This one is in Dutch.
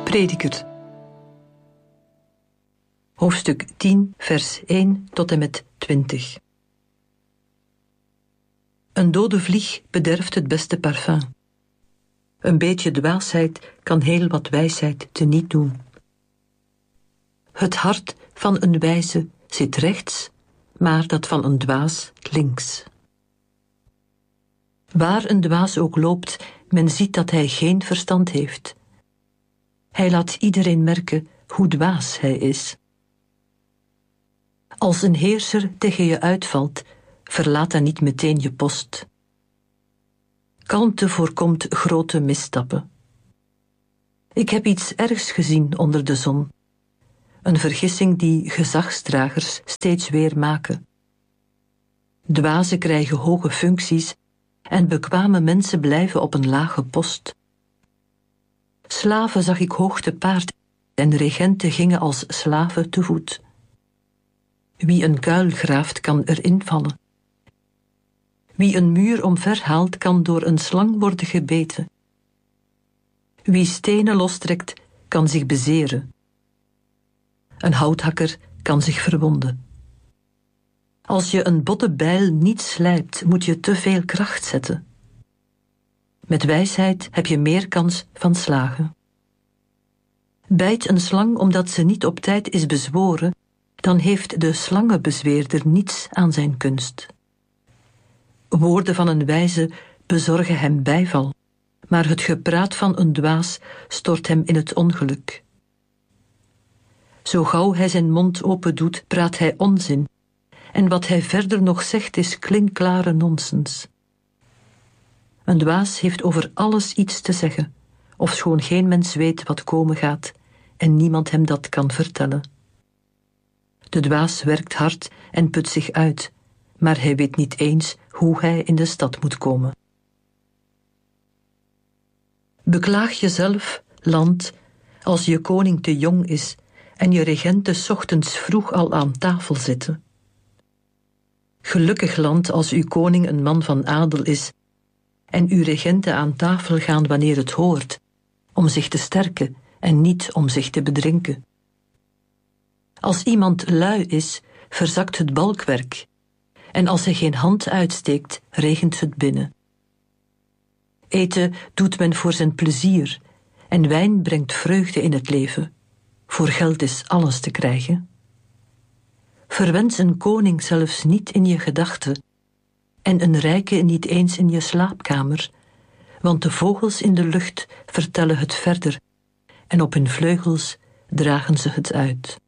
Prediker. Hoofdstuk 10, vers 1 tot en met 20. Een dode vlieg bederft het beste parfum. Een beetje dwaasheid kan heel wat wijsheid teniet doen. Het hart van een wijze zit rechts, maar dat van een dwaas links. Waar een dwaas ook loopt, men ziet dat hij geen verstand heeft. Hij laat iedereen merken hoe dwaas hij is. Als een heerser tegen je uitvalt, verlaat dan niet meteen je post. Kalmte voorkomt grote misstappen. Ik heb iets ergs gezien onder de zon. Een vergissing die gezagsdragers steeds weer maken. Dwazen krijgen hoge functies en bekwame mensen blijven op een lage post. Slaven zag ik hoog te paard en regenten gingen als slaven te voet. Wie een kuil graaft, kan erin vallen. Wie een muur omverhaalt, kan door een slang worden gebeten. Wie stenen lostrekt, kan zich bezeren. Een houthakker kan zich verwonden. Als je een botte bijl niet slijpt, moet je te veel kracht zetten. Met wijsheid heb je meer kans van slagen. Bijt een slang omdat ze niet op tijd is bezworen, dan heeft de slangenbezweerder niets aan zijn kunst. Woorden van een wijze bezorgen hem bijval, maar het gepraat van een dwaas stort hem in het ongeluk. Zo gauw hij zijn mond open doet, praat hij onzin, en wat hij verder nog zegt is klinkklare nonsens. Een dwaas heeft over alles iets te zeggen, ofschoon geen mens weet wat komen gaat en niemand hem dat kan vertellen. De dwaas werkt hard en put zich uit, maar hij weet niet eens hoe hij in de stad moet komen. Beklaag jezelf, land, als je koning te jong is en je regenten 's ochtends vroeg al aan tafel zitten. Gelukkig land als uw koning een man van adel is en uw regenten aan tafel gaan wanneer het hoort, om zich te sterken en niet om zich te bedrinken. Als iemand lui is, verzakt het balkwerk, en als hij geen hand uitsteekt, regent het binnen. Eten doet men voor zijn plezier, en wijn brengt vreugde in het leven. Voor geld is alles te krijgen. Verwens een koning zelfs niet in je gedachten, en een rijke niet eens in je slaapkamer, want de vogels in de lucht vertellen het verder, en op hun vleugels dragen ze het uit.